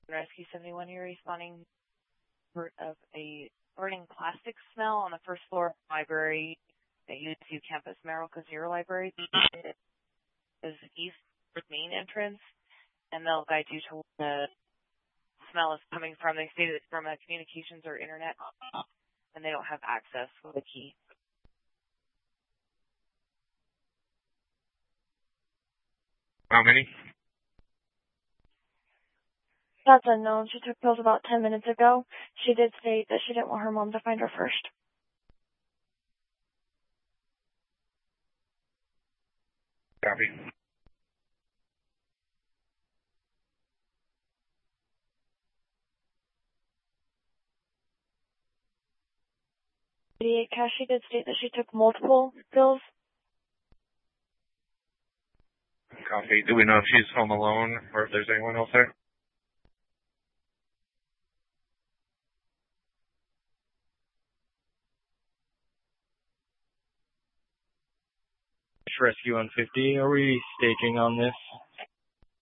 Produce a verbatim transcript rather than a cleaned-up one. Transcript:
Rescue seventy-one, you're responding of a burning plastic smell on the first floor of the library at U S U campus. Maricopa Zero Library is east main entrance, and they'll guide you to where the smell is coming from. They say that it's from a communications or internet, and they don't have access with a key. How many? That's unknown. She took pills about ten minutes ago. She did state that she didn't want her mom to find her first. Copy. eighty-eight Cash, she did state that she took multiple pills. Copy. Do we know if she's home alone or if there's anyone else there? Rescue one fifty, are we staging on this?